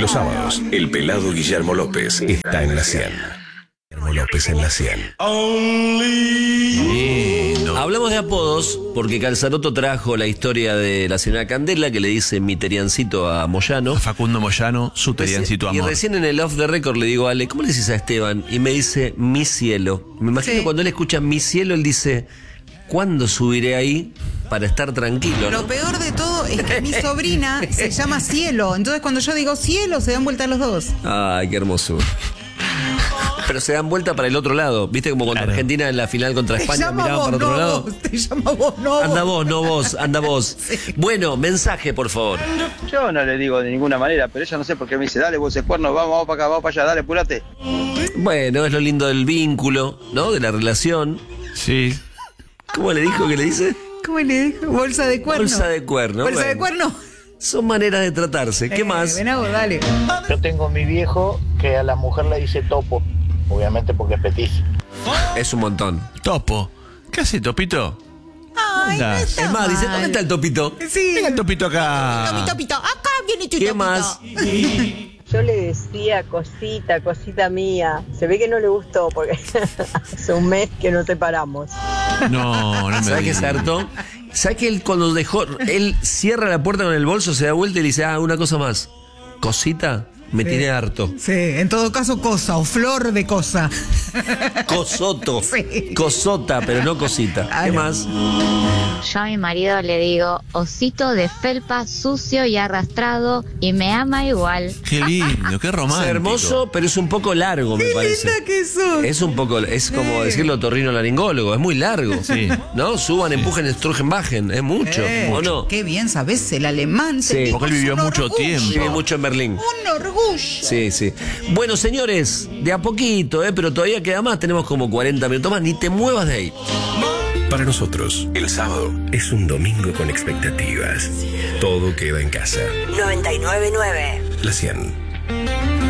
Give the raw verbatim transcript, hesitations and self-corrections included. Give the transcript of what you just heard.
Los sábados, el pelado Guillermo López está en la cien. Guillermo López en la cien. Lindo. Hablamos de apodos porque Calzaroto trajo la historia de la señora Candela que le dice mi teriancito a Moyano. A Facundo Moyano, su teriancito Y amor. recién en el off the record le digo a Ale, ¿cómo le decís a Esteban? Y me dice mi cielo. Me imagino Sí. cuando él escucha mi cielo, él dice, ¿cuándo subiré ahí para estar tranquilo? Lo ¿no? peor de todo es que mi sobrina se llama Cielo. Entonces cuando yo digo Cielo, se dan vuelta los dos. Ay, qué hermosura. Pero se dan vuelta para el otro lado. ¿Viste como cuando Claro. Argentina en la final contra Te España llama miraban vos, para otro no lado? vos. Te llama vos, no Anda vos. vos, no vos, anda vos. Sí. Bueno, mensaje, por favor. Yo no le digo de ninguna manera, pero ella no sé por qué me dice, dale vos ese cuerno, vamos, vamos para acá, vamos para allá, dale, apúrate. Bueno, es lo lindo del vínculo, ¿no? De la relación. Sí. ¿Cómo le dijo que le dice? ¿Cómo le dijo? Bolsa de cuerno. Bolsa de cuerno. Bolsa de Bueno, cuerno. son maneras de tratarse. ¿Qué Eh, más? ven a vos, dale. Yo tengo mi viejo que a la mujer le dice topo, obviamente porque es petizo. Es un montón. Topo. ¿Qué hace, Topito? Ay, no Anda. está Es más, dice, mal. ¿dónde está el topito? Sí. Venga el Topito acá. Topito, pito. Acá viene tu ¿Qué topito. más? Yo le decía cosita, cosita mía. Se ve que no le gustó porque hace un mes que nos separamos. No, no me ¿Sabes qué digas. se hartó? ¿Sabes que él cuando dejó, él cierra la puerta con el bolso, se da vuelta y le dice, ah, una cosa más. Cosita, me Sí. tiene harto. Sí, en todo caso cosa o flor de cosa. Cosoto. Sí. Cosota, pero no cosita. Ah, ¿Qué no. más? Yo a mi marido le digo osito de felpa sucio y arrastrado y me ama igual. Qué lindo, qué romántico. Es hermoso, pero es un poco largo, me Qué parece. linda que sos. Es un poco, es como decirlo torrino laringólogo, es muy largo. Sí. ¿No? Suban, empujen, estrujen, bajen. Es mucho. Eh, ¿O no? Qué bien sabes el alemán. Sí. te digo, Porque él vivió es un mucho orgullo. tiempo. Vive mucho en Berlín. Un orgullo. Sí, sí. Bueno, señores, de a poquito, ¿eh? Pero todavía queda más. Tenemos como cuarenta minutos más. Ni te muevas de ahí. Para nosotros, el sábado es un domingo con expectativas. Todo queda en casa. noventa y nueve punto nueve. La cien.